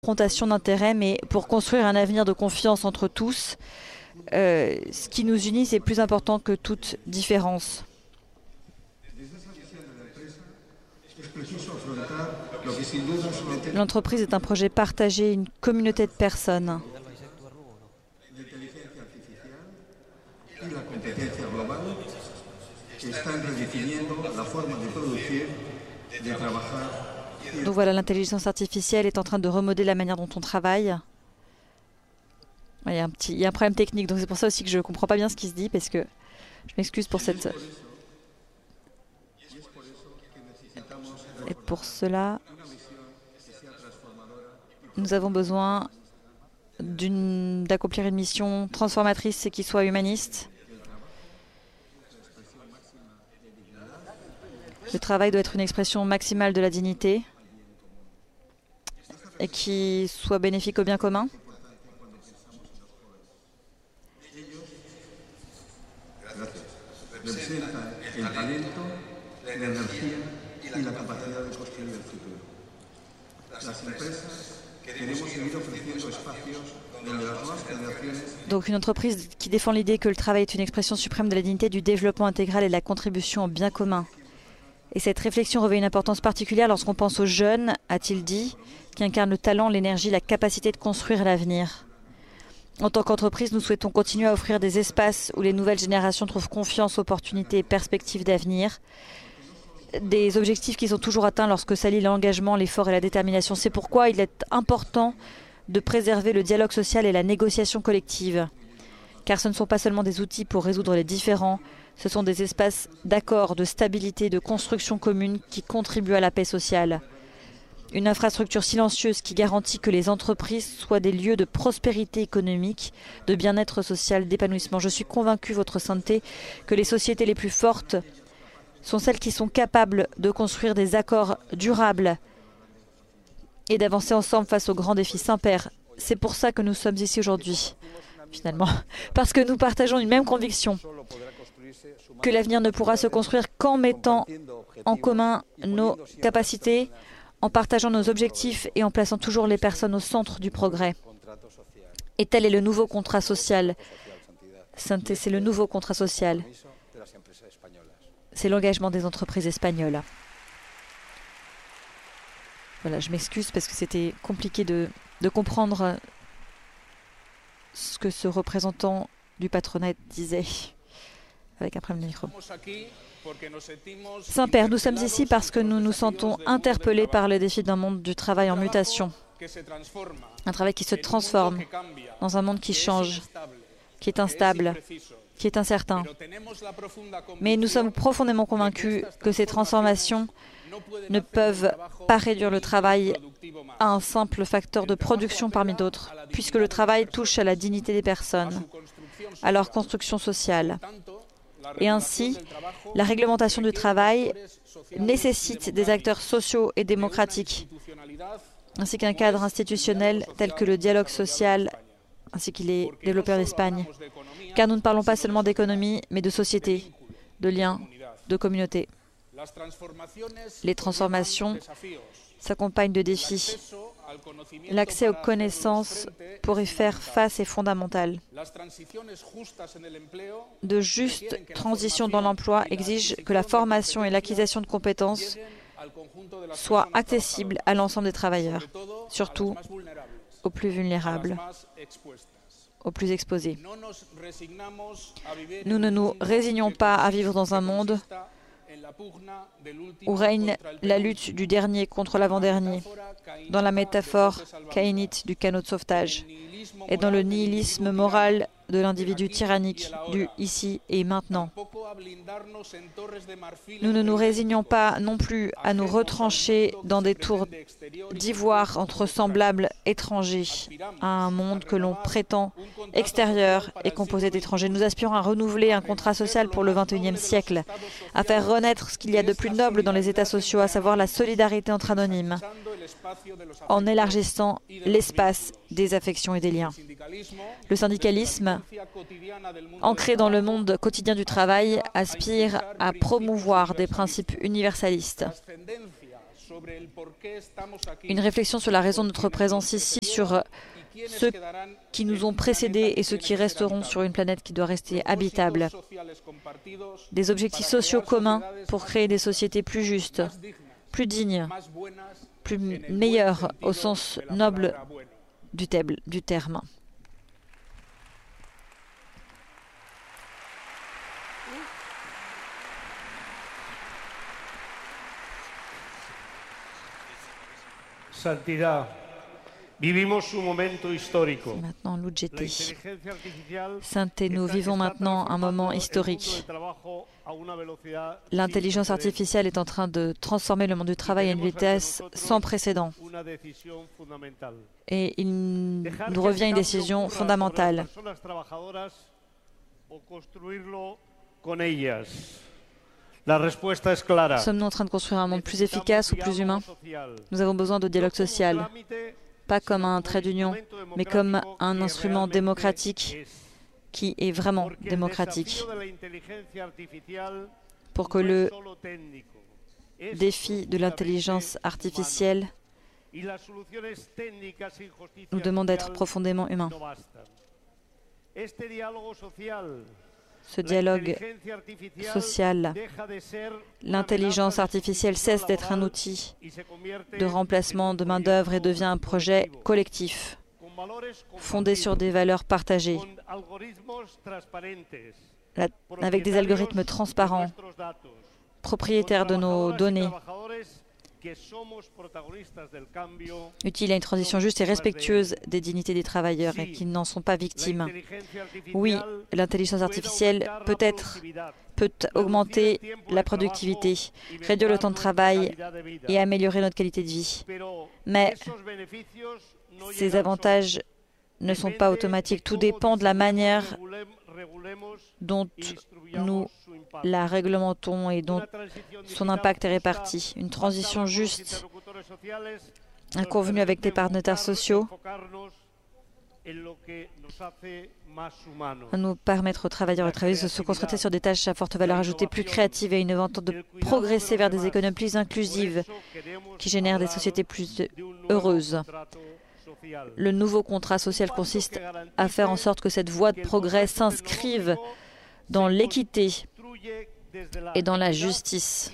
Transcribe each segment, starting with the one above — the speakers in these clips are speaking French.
confrontation d'intérêts, mais pour construire un avenir de confiance entre tous. Ce qui nous unit, c'est plus important que toute différence. L'entreprise est un projet partagé, une communauté de personnes. Donc voilà, l'intelligence artificielle est en train de remodeler la manière dont on travaille. Il y a un problème technique, donc c'est pour ça aussi que je ne comprends pas bien ce qui se dit, parce que je m'excuse pour cette... Et pour cela, nous avons besoin d'accomplir une mission transformatrice et qui soit humaniste. Le travail doit être une expression maximale de la dignité et qui soit bénéfique au bien commun. Donc une entreprise qui défend l'idée que le travail est une expression suprême de la dignité, du développement intégral et de la contribution au bien commun. Et cette réflexion revêt une importance particulière lorsqu'on pense aux jeunes, a-t-il dit, qui incarnent le talent, l'énergie, la capacité de construire l'avenir. En tant qu'entreprise, nous souhaitons continuer à offrir des espaces où les nouvelles générations trouvent confiance, opportunités et perspectives d'avenir. Des objectifs qui sont toujours atteints lorsque s'allie l'engagement, l'effort et la détermination. C'est pourquoi il est important de préserver le dialogue social et la négociation collective. Car ce ne sont pas seulement des outils pour résoudre les différends, ce sont des espaces d'accord, de stabilité, de construction commune qui contribuent à la paix sociale. Une infrastructure silencieuse qui garantit que les entreprises soient des lieux de prospérité économique, de bien-être social, d'épanouissement. Je suis convaincue, votre sainteté, que les sociétés les plus fortes sont celles qui sont capables de construire des accords durables et d'avancer ensemble face aux grands défis. Saint-Père, c'est pour ça que nous sommes ici aujourd'hui, finalement, parce que nous partageons une même conviction, que l'avenir ne pourra se construire qu'en mettant en commun nos capacités, en partageant nos objectifs et en plaçant toujours les personnes au centre du progrès. Et tel est le nouveau contrat social. Sainteté, c'est le nouveau contrat social. C'est l'engagement des entreprises espagnoles. Voilà, je m'excuse parce que c'était compliqué de comprendre ce que ce représentant du patronat disait avec un problème de micro. Saint-Père, nous sommes ici parce que nous nous sentons interpellés par le défi d'un monde du travail en mutation. Un travail qui se transforme dans un monde qui change, qui est instable, qui est incertain. Mais nous sommes profondément convaincus que ces transformations ne peuvent pas réduire le travail à un simple facteur de production parmi d'autres, puisque le travail touche à la dignité des personnes, à leur construction sociale. Et ainsi, la réglementation du travail nécessite des acteurs sociaux et démocratiques, ainsi qu'un cadre institutionnel tel que le dialogue social, ainsi qu'il est développé en Espagne. Car nous ne parlons pas seulement d'économie, mais de société, de liens, de communauté. Les transformations s'accompagnent de défis. L'accès aux connaissances pour y faire face est fondamental. De justes transitions dans l'emploi exigent que la formation et l'acquisition de compétences soient accessibles à l'ensemble des travailleurs, surtout aux plus vulnérables, aux plus exposés. Nous ne nous résignons pas à vivre dans un monde où règne la lutte du dernier contre l'avant-dernier, dans la métaphore caïnite du canot de sauvetage, et dans le nihilisme moral de l'individu tyrannique du ici et maintenant. Nous ne nous résignons pas non plus à nous retrancher dans des tours d'ivoire entre semblables étrangers à un monde que l'on prétend extérieur et composé d'étrangers. Nous aspirons à renouveler un contrat social pour le XXIe siècle, à faire renaître ce qu'il y a de plus noble dans les États sociaux, à savoir la solidarité entre anonymes, en élargissant l'espace des affections et des liens. Le syndicalisme, ancré dans le monde quotidien du travail, aspire à promouvoir des principes universalistes Une réflexion sur la raison de notre présence ici, sur ceux qui nous ont précédés et ceux qui resteront sur une planète qui doit rester habitable. Des objectifs sociaux communs pour créer des sociétés plus justes, plus dignes, plus meilleures au sens noble du terme. Santidad. Vivimos un momento histórico. Maintenant, l'UGT. Sainteté, nous vivons maintenant un moment historique. L'intelligence artificielle est en train de transformer le monde du travail à une vitesse sans précédent. Et il nous revient une décision fondamentale. Sommes-nous en train de construire un monde plus efficace ou plus humain? Nous avons besoin de dialogue social, pas comme un trait d'union, mais comme un instrument démocratique qui est vraiment démocratique. Pour que le défi de l'intelligence artificielle nous demande d'être profondément humains. Ce dialogue social, l'intelligence artificielle cesse d'être un outil de remplacement de main-d'œuvre et devient un projet collectif, fondé sur des valeurs partagées, avec des algorithmes transparents, propriétaires de nos données, utile à une transition juste et respectueuse des dignités des travailleurs et qui n'en sont pas victimes. Oui, l'intelligence artificielle peut augmenter la productivité, réduire le temps de travail et améliorer notre qualité de vie. Mais ces avantages ne sont pas automatiques. Tout dépend de la manière dont nous la réglementons et dont son impact est réparti. Une transition juste, un convenu avec les partenaires sociaux, va nous permettre aux travailleurs et travailleuses de se concentrer sur des tâches à forte valeur ajoutée, plus créatives et innovantes, de progresser vers des économies plus inclusives qui génèrent des sociétés plus heureuses. Le nouveau contrat social consiste à faire en sorte que cette voie de progrès s'inscrive dans l'équité et dans la justice,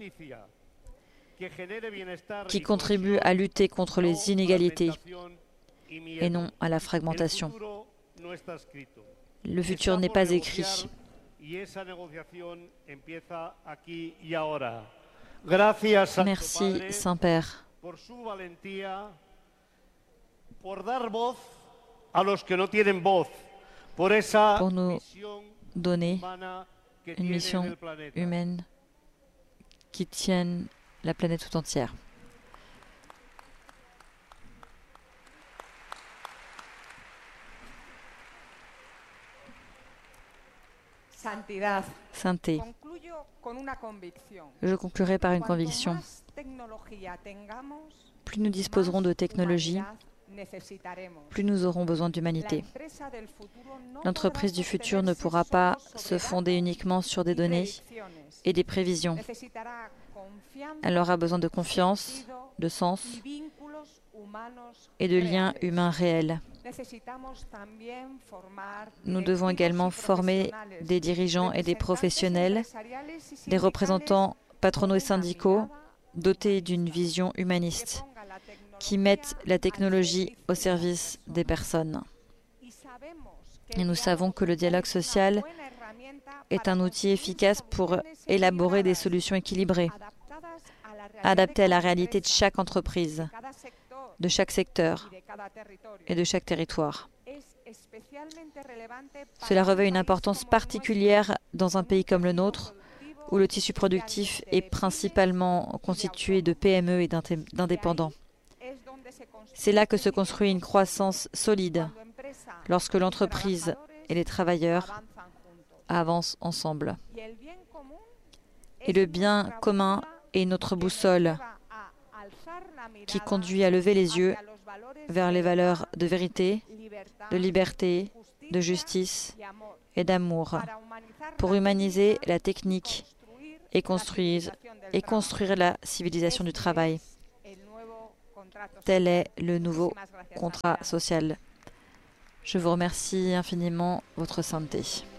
qui contribue à lutter contre les inégalités et non à la fragmentation. Le futur n'est pas écrit. Merci, Saint-Père, pour nous donner une mission humaine qui tienne la planète tout entière. Sainteté. Je conclurai par une conviction. Plus nous disposerons de technologies, plus nous aurons besoin d'humanité. L'entreprise du futur ne pourra pas se fonder uniquement sur des données et des prévisions. Elle aura besoin de confiance, de sens et de liens humains réels. Nous devons également former des dirigeants et des professionnels, des représentants patronaux et syndicaux dotés d'une vision humaniste, qui mettent la technologie au service des personnes. Et nous savons que le dialogue social est un outil efficace pour élaborer des solutions équilibrées, adaptées à la réalité de chaque entreprise, de chaque secteur et de chaque territoire. Cela revêt une importance particulière dans un pays comme le nôtre, où le tissu productif est principalement constitué de PME et d'indépendants. C'est là que se construit une croissance solide, lorsque l'entreprise et les travailleurs avancent ensemble. Et le bien commun est notre boussole, qui conduit à lever les yeux vers les valeurs de vérité, de liberté, de justice et d'amour, pour humaniser la technique et construire la civilisation du travail. Tel est le nouveau contrat social. Je vous remercie infiniment, Votre Sainteté.